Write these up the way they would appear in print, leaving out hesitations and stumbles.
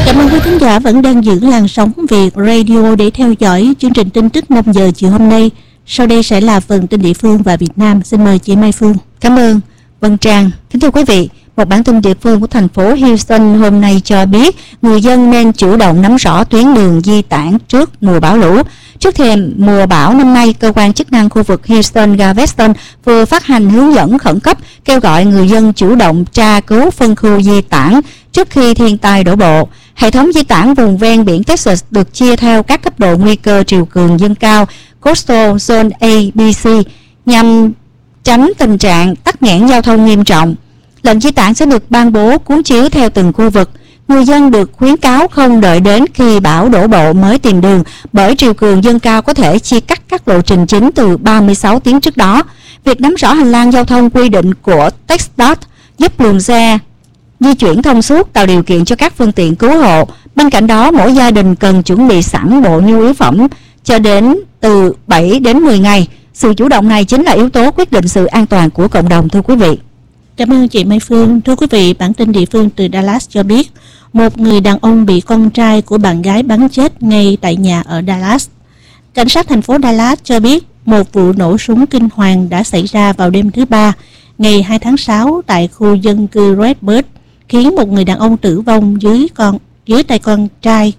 Cảm ơn quý khán giả vẫn đang giữ làn sóng Việt Radio để theo dõi chương trình tin tức 5 giờ chiều hôm nay. Sau đây sẽ là phần tin địa phương và Việt Nam. Xin mời chị Mai Phương. Cảm ơn Vân Trang. Kính thưa quý vị, một bản tin địa phương của thành phố Houston hôm nay cho biết người dân nên chủ động nắm rõ tuyến đường di tản trước mùa bão lũ. Trước thềm mùa bão năm nay, cơ quan chức năng khu vực Houston-Galveston vừa phát hành hướng dẫn khẩn cấp kêu gọi người dân chủ động tra cứu phân khu di tản trước khi thiên tai đổ bộ. Hệ thống di tản vùng ven biển Texas được chia theo các cấp độ nguy cơ triều cường dâng cao Coastal Zone A, B, C nhằm tránh tình trạng tắc nghẽn giao thông nghiêm trọng. Lệnh di tản sẽ được ban bố cuốn chiếu theo từng khu vực. Người dân được khuyến cáo không đợi đến khi bão đổ bộ mới tìm đường, bởi triều cường dâng cao có thể chia cắt các lộ trình chính từ 36 tiếng trước đó. Việc nắm rõ hành lang giao thông quy định của TxDOT giúp luồng xe di chuyển thông suốt, tạo điều kiện cho các phương tiện cứu hộ. Bên cạnh đó, mỗi gia đình cần chuẩn bị sẵn bộ nhu yếu phẩm cho đến từ 7 đến 10 ngày. Sự chủ động này chính là yếu tố quyết định sự an toàn của cộng đồng, thưa quý vị. Cảm ơn chị Mai Phương. Thưa quý vị, bản tin địa phương từ Dallas cho biết một người đàn ông bị con trai của bạn gái bắn chết ngay tại nhà ở Dallas. Cảnh sát thành phố Dallas cho biết một vụ nổ súng kinh hoàng đã xảy ra vào đêm thứ Ba, ngày 2 tháng 6 tại khu dân cư Redbird, khiến một người đàn ông tử vong dưới tay con trai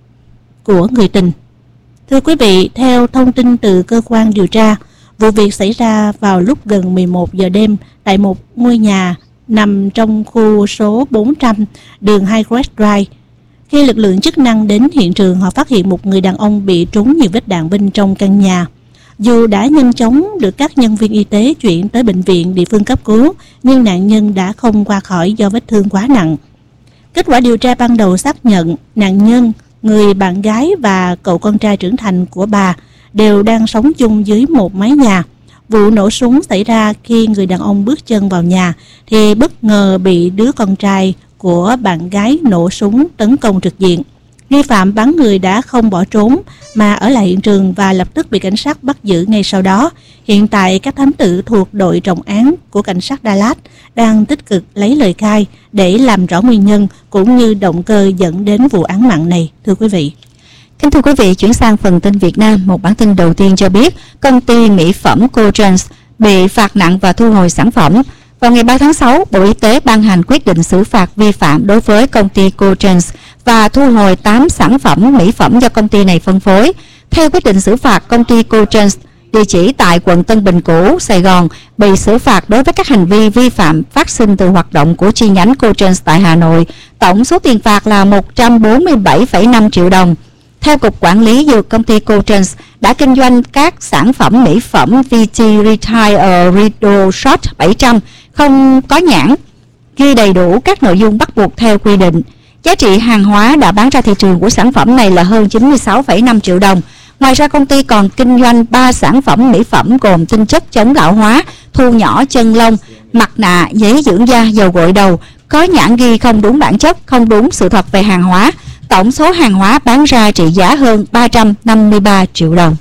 của người tình. Thưa quý vị, theo thông tin từ cơ quan điều tra, vụ việc xảy ra vào lúc gần 11 giờ đêm tại một ngôi nhà nằm trong khu số 400 đường Highcrest Drive. Khi lực lượng chức năng đến hiện trường, họ phát hiện một người đàn ông bị trúng nhiều vết đạn bên trong căn nhà. Dù đã nhanh chóng được các nhân viên y tế chuyển tới bệnh viện địa phương cấp cứu, nhưng nạn nhân đã không qua khỏi do vết thương quá nặng. Kết quả điều tra ban đầu xác nhận nạn nhân, người bạn gái và cậu con trai trưởng thành của bà đều đang sống chung dưới một mái nhà. Vụ nổ súng xảy ra khi người đàn ông bước chân vào nhà thì bất ngờ bị đứa con trai của bạn gái nổ súng tấn công trực diện. Nghi phạm bắn người đã không bỏ trốn mà ở lại hiện trường và lập tức bị cảnh sát bắt giữ ngay sau đó. Hiện tại các thám tử thuộc đội trọng án của cảnh sát Dallas đang tích cực lấy lời khai để làm rõ nguyên nhân cũng như động cơ dẫn đến vụ án mạng này, thưa quý vị. Kính thưa quý vị, chuyển sang phần tin Việt Nam, một bản tin đầu tiên cho biết công ty mỹ phẩm Cotrans bị phạt nặng và thu hồi sản phẩm. Vào ngày 3 tháng 6, Bộ Y tế ban hành quyết định xử phạt vi phạm đối với công ty Cotrans và thu hồi 8 sản phẩm mỹ phẩm do công ty này phân phối. Theo quyết định xử phạt, công ty Cotrans địa chỉ tại quận Tân Bình cũ, Sài Gòn bị xử phạt đối với các hành vi vi phạm phát sinh từ hoạt động của chi nhánh Cotrans tại Hà Nội. Tổng số tiền phạt là 147,5 triệu đồng. Theo Cục Quản lý Dược, công ty Cotrans đã kinh doanh các sản phẩm mỹ phẩm VT Retire Rido Shot 700 không có nhãn, ghi đầy đủ các nội dung bắt buộc theo quy định. Giá trị hàng hóa đã bán ra thị trường của sản phẩm này là hơn 96,5 triệu đồng. Ngoài ra, công ty còn kinh doanh 3 sản phẩm mỹ phẩm gồm tinh chất chống lão hóa, thu nhỏ chân lông, mặt nạ, giấy dưỡng da, dầu gội đầu, có nhãn ghi không đúng bản chất, không đúng sự thật về hàng hóa. Tổng số hàng hóa bán ra trị giá hơn 353 triệu đồng.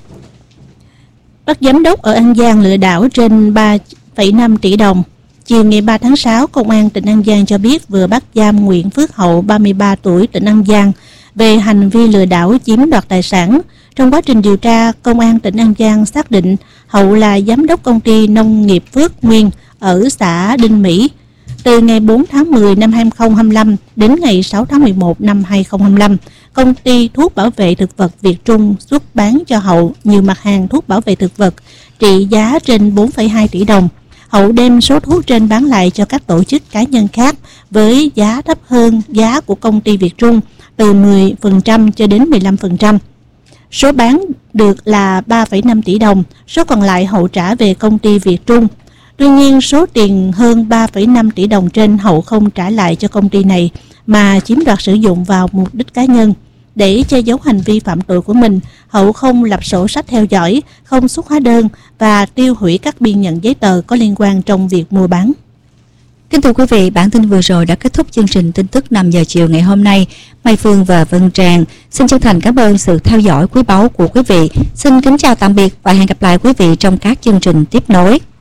Bắt giám đốc ở An Giang lừa đảo trên 3,5 tỷ đồng. Chiều ngày 3 tháng 6, Công an tỉnh An Giang cho biết vừa bắt giam Nguyễn Phước Hậu, 33 tuổi, tỉnh An Giang về hành vi lừa đảo chiếm đoạt tài sản. Trong quá trình điều tra, Công an tỉnh An Giang xác định Hậu là giám đốc công ty nông nghiệp Phước Nguyên ở xã Đinh Mỹ. Từ ngày 4 tháng 10 năm 2025 đến ngày 6 tháng 11 năm 2025, công ty thuốc bảo vệ thực vật Việt Trung xuất bán cho Hậu nhiều mặt hàng thuốc bảo vệ thực vật trị giá trên 4,2 tỷ đồng. Hậu đem số thuốc trên bán lại cho các tổ chức cá nhân khác với giá thấp hơn giá của công ty Việt Trung từ 10% cho đến 15%. Số bán được là 3,5 tỷ đồng, số còn lại Hậu trả về công ty Việt Trung. Tuy nhiên, số tiền hơn 3,5 tỷ đồng trên Hậu không trả lại cho công ty này mà chiếm đoạt sử dụng vào mục đích cá nhân. Để che giấu hành vi phạm tội của mình, Hậu không lập sổ sách theo dõi, không xuất hóa đơn và tiêu hủy các biên nhận giấy tờ có liên quan trong việc mua bán. Kính thưa quý vị, bản tin vừa rồi đã kết thúc chương trình tin tức 5 giờ chiều ngày hôm nay. Mai Phương và Vân Trang xin chân thành cảm ơn sự theo dõi quý báu của quý vị. Xin kính chào tạm biệt và hẹn gặp lại quý vị trong các chương trình tiếp nối.